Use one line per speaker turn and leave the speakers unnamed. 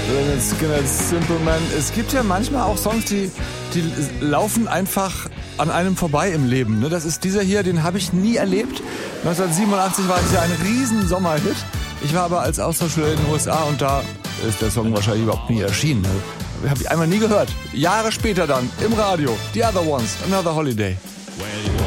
Lynyrd Simple Man. Es gibt ja manchmal auch Songs, die laufen einfach an einem vorbei im Leben. Ne? Das ist dieser hier, den habe ich nie erlebt. 1987 war es ja ein riesen Sommerhit. Ich war aber als Austauschschüler in den USA und da ist der Song wahrscheinlich überhaupt nie erschienen. Habe ich einmal nie gehört. Jahre später dann im Radio. The Other Ones, Another Holiday.
Well,